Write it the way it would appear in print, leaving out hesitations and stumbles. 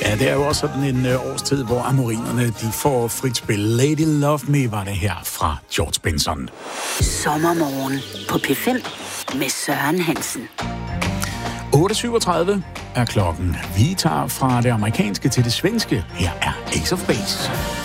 Ja, det er jo også sådan en årstid, hvor amorinerne de får frit spil. Lady Love Me var det her fra George Benson. Sommermorgen på P5 med Søren Hansen. 8.37 er klokken. Vi tager fra det amerikanske til det svenske. Her er Ace of Base.